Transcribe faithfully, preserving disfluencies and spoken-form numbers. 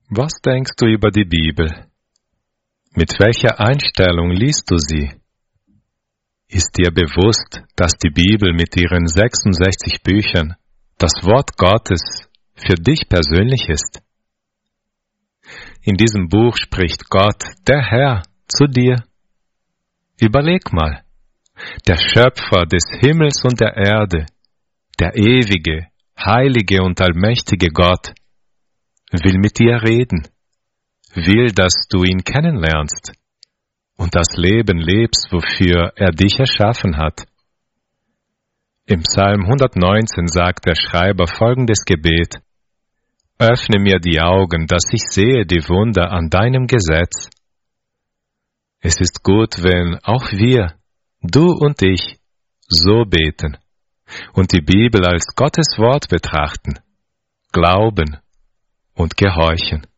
Was denkst du über die Bibel? Mit welcher Einstellung liest du sie? Ist dir bewusst, dass die Bibel mit ihren sechsundsechzig Büchern das Wort Gottes für dich persönlich ist? In diesem Buch spricht Gott, der Herr, zu dir. Überleg mal, der Schöpfer des Himmels und der Erde, der ewige, heilige und allmächtige Gott, will mit dir reden, will, dass du ihn kennenlernst und das Leben lebst, wofür er dich erschaffen hat. Im Psalm hundertneunzehn sagt der Schreiber folgendes Gebet: Öffne mir die Augen, dass ich sehe die Wunder an deinem Gesetz. Es ist gut, wenn auch wir, du und ich, so beten und die Bibel als Gottes Wort betrachten, glauben und gehorchen.